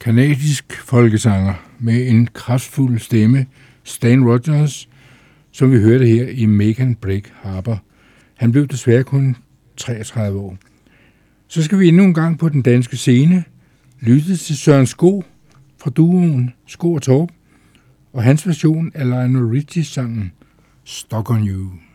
canadisk folkesanger med en kraftfuld stemme, Stan Rogers, som vi hørte her i Make and Break Harbor. Han blev desværre kun 33 år. Så skal vi endnu en gang på den danske scene lytte til Søren Sko fra duoen Sko og Torp, og hans version af Lionel Richie-sangen Stuck on You.